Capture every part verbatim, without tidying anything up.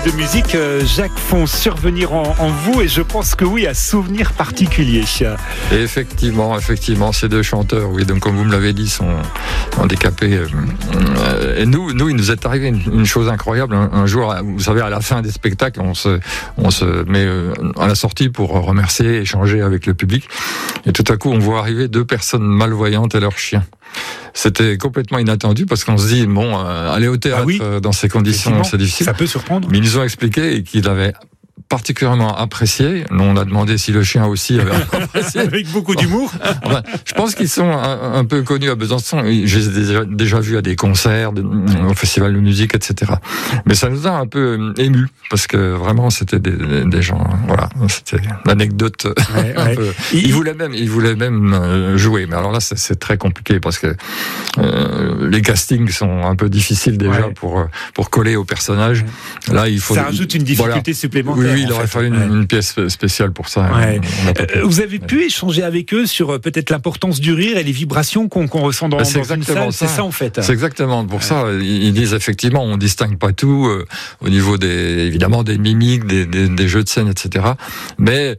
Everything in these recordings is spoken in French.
de musique, Jacques, font survenir en, en vous, et je pense que oui, à souvenir particulier. Et effectivement, effectivement, ces deux chanteurs, oui, donc comme vous me l'avez dit, sont handicapés. Euh, et nous, nous, il nous est arrivé une, une chose incroyable. Un, un jour, vous savez, à la fin des spectacles, on se, on se met à la sortie pour remercier, échanger avec le public. Et tout à coup, on voit arriver deux personnes malvoyantes et leur chien. C'était complètement inattendu parce qu'on se dit, bon, euh, aller au théâtre ah oui, euh, dans ces conditions, c'est difficile. Ça peut surprendre. Mais ils nous ont expliqué qu'ils avaient particulièrement apprécié. Nous, on a demandé si le chien aussi avait apprécié. Avec beaucoup d'humour. Enfin, je pense qu'ils sont un, un peu connus à Besançon. Je les ai déjà, déjà vus à des concerts, de, au festival de musique, et cetera. Mais ça nous a un peu émus parce que vraiment, c'était des, des gens. Voilà, c'était l'anecdote. Ouais, un ouais. peu. Ils voulaient même, ils voulaient même jouer. Mais alors là, c'est, c'est très compliqué parce que euh, les castings sont un peu difficiles déjà ouais. pour pour coller au personnage. Ouais. Là, il faut. Ça rajoute une difficulté voilà. supplémentaire. Oui, oui, il aurait fallu une, ouais. une pièce spéciale pour ça. Ouais. Euh, vous avez pu ouais. échanger avec eux sur peut-être l'importance du rire et les vibrations qu'on, qu'on ressent dans, bah, dans une salle. Ça. C'est ça en fait. C'est exactement pour ouais. ça. Ils disent effectivement, on distingue pas tout euh, au niveau des, évidemment des mimiques, des, des, des jeux de scène, et cetera. Mais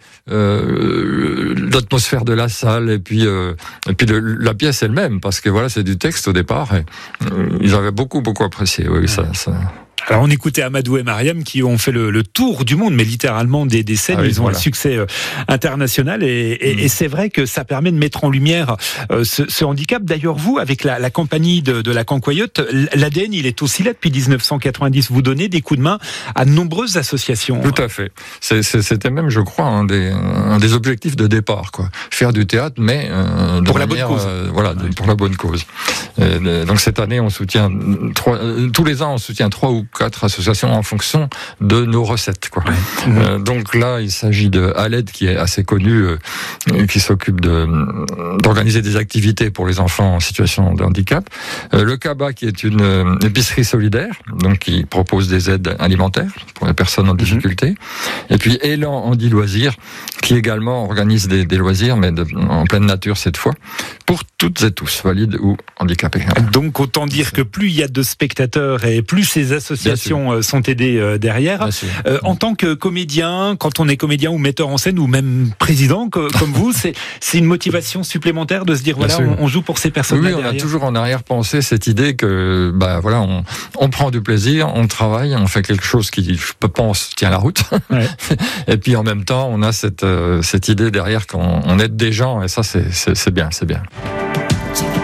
euh, l'atmosphère de la salle et puis euh, et puis le, la pièce elle-même, parce que voilà, c'est du texte au départ. Et, euh, ils avaient beaucoup beaucoup apprécié. Oui, ouais. ça. ça Alors on écoutait Amadou et Mariam qui ont fait le, le tour du monde, mais littéralement des, des scènes, ah oui, ils ont voilà. un succès euh, international et, et, mmh. et c'est vrai que ça permet de mettre en lumière euh, ce, ce handicap. D'ailleurs vous, avec la, la compagnie de, de la Cancoyote, l'A D N il est aussi là depuis dix-neuf cent quatre-vingt-dix. Vous donnez des coups de main à de nombreuses associations. Tout à fait. C'est, c'est, c'était même, je crois, un des, un des objectifs de départ, quoi. Faire du théâtre, mais euh, de pour manière, la bonne cause. Euh, voilà, ouais. pour la bonne cause. Et, donc cette année, on soutient trois, euh, tous les ans, on soutient trois ou quatre associations en fonction de nos recettes, quoi. Ouais. Mmh. Euh, donc là, il s'agit de Aled, qui est assez connu, euh, qui s'occupe de d'organiser des activités pour les enfants en situation de handicap. Euh, le Kaba, qui est une euh, épicerie solidaire, donc qui propose des aides alimentaires pour les personnes en difficulté. Mmh. Et puis Élan Handi Loisirs, qui également organise des, des loisirs, mais de, en pleine nature cette fois, pour toutes et tous, valides ou handicapés. Donc autant dire que plus il y a de spectateurs et plus ces associations sont aidés derrière. Euh, en tant que comédien, quand on est comédien ou metteur en scène ou même président que, comme vous, c'est, c'est une motivation supplémentaire de se dire voilà, on, on joue pour ces personnes-là. Oui, on derrière. a toujours en arrière-pensée cette idée que bah voilà, on, on prend du plaisir, on travaille, on fait quelque chose qui, je pense, tient la route. Ouais. Et puis en même temps, on a cette euh, cette idée derrière qu'on on aide des gens et ça c'est c'est, c'est bien, c'est bien.